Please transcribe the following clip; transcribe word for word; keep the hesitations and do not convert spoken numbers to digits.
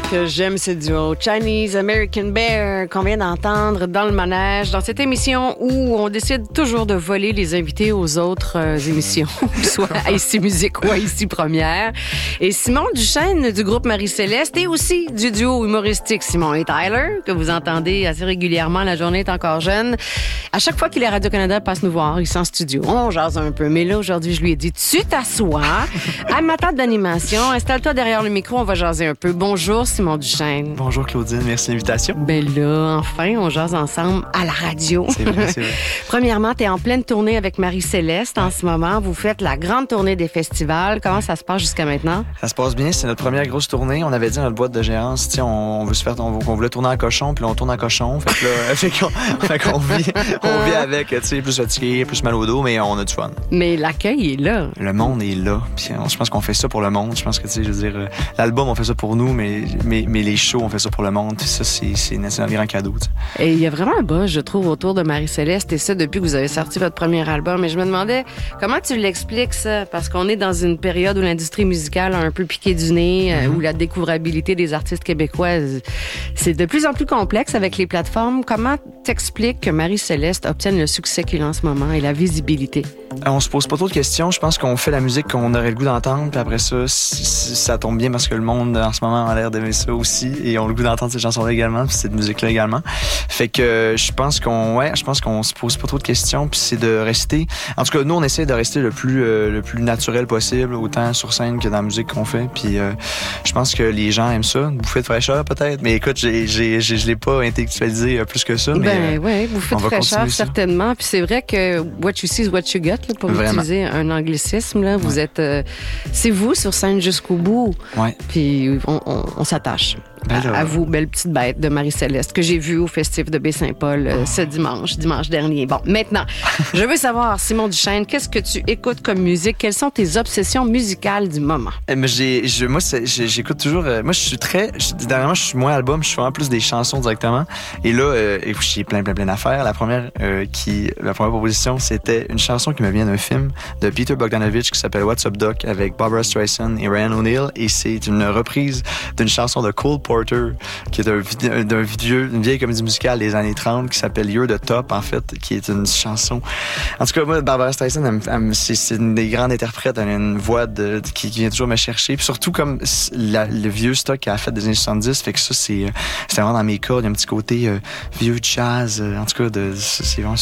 que j'aime ce duo Chinese American Bear qu'on vient d'entendre dans le manège, dans cette émission où on décide toujours de voler les invités aux autres euh, émissions, soit à Ici Musique ou à Ici Première. Et Simon Duchesne du groupe Marie-Céleste et aussi du duo humoristique Simon et Tyler, que vous entendez assez régulièrement, La journée est encore jeune. À chaque fois qu'il est à Radio-Canada, passe nous voir, ils sont en studio. On jase un peu, mais là, aujourd'hui, je lui ai dit, tu t'assois à ma table d'animation, installe-toi derrière le micro, on va jaser un peu. Bonjour, Simon Duchesne. Bonjour, Claudine. Merci de l'invitation. Ben là, enfin, on jase ensemble à la radio. C'est vrai, c'est vrai. Premièrement, tu es en pleine tournée avec Marie-Céleste en ce moment. Vous faites la grande tournée des festivals. Comment ça se passe jusqu'à maintenant? Ça se passe bien. C'est notre première grosse tournée. On avait dit à notre boîte de gérance, tiens, on, on veut se faire, on, on voulait tourner en cochon, puis là, on tourne en cochon. Fait que là, fait qu'on, fait qu'on vit, on vit avec, tu sais, plus fatigué, plus mal au dos, mais on a du fun. Mais l'accueil est là. Le monde est là. Puis je pense qu'on fait ça pour le monde. Je pense que, tu sais, je veux dire, l'album, on fait ça pour nous, mais, mais, mais les shows, on fait ça pour le monde. Puis ça, c'est, c'est, c'est un grand cadeau, tu sais. Et il y a vraiment un buzz, je trouve, autour de Marie-Céleste, et ça depuis que vous avez sorti votre premier album. Et je me demandais, comment tu l'expliques, ça? Parce qu'on est dans une période où l'industrie musicale a un peu piqué du nez, mm-hmm. où la découvrabilité des artistes québécois, c'est de plus en plus complexe avec les plateformes. Comment t'expliques que Marie-Céleste obtienne le succès qu'il a en ce moment et la visibilité? On se pose pas trop de questions. Je pense qu'on fait la musique qu'on aurait le goût d'entendre, puis après ça, ça tombe bien parce que le monde, en ce moment, a l'air d'aimer ça aussi, et on a le goût d'entendre ces chansons-là également, puis cette musique-là également. Fait que je pense qu'on, ouais, je pense qu'on se pose pas trop de questions, puis c'est de rester. En tout cas, nous, on essaie de rester le plus, euh, le plus naturel possible, autant sur scène que dans la musique qu'on fait. Puis euh, je pense que les gens aiment ça, une bouffée de fraîcheur peut-être. Mais écoute, j'ai, j'ai, j'ai, je l'ai pas intellectualisé plus que ça. Mais, ben ouais, bouffée de fraîcheur certainement. Puis c'est vrai que what you see is what you get, là, pour Vraiment. utiliser un anglicisme. Là, vous ouais. êtes, euh, c'est vous sur scène jusqu'au bout. Ouais. Puis on, on, on s'attache. À, à vous, belle petite bête de Marie-Céleste, que j'ai vue au Festif de Baie-Saint-Paul euh, ce dimanche, dimanche dernier. Bon, maintenant, je veux savoir, Simon Duchesne, qu'est-ce que tu écoutes comme musique? Quelles sont tes obsessions musicales du moment? Euh, mais j'ai, je, moi, c'est, j'écoute toujours... Euh, moi, je suis très... Je, dernièrement, je suis moins album, je suis vraiment plus des chansons directement. Et là, euh, j'ai plein, plein, plein d'affaires. La première, euh, qui, la première proposition, c'était une chanson qui me vient d'un film de Peter Bogdanovich qui s'appelle What's Up Doc avec Barbara Streisand et Ryan O'Neal. Et c'est une reprise d'une chanson de Cole Porter, qui est un, d'un vieux, une vieille comédie musicale des années trente qui s'appelle You're the Top, en fait, qui est une chanson. En tout cas, moi, Barbara Streisand, elle, elle, c'est, c'est une des grandes interprètes. Elle a une voix de, qui, qui vient toujours me chercher. Puis surtout, comme la, le vieux stock qu'elle a fait des années soixante-dix, fait que ça, c'est, c'est vraiment dans mes cordes. Il y a un petit côté euh, vieux jazz. Euh, en tout cas, de, c'est vraiment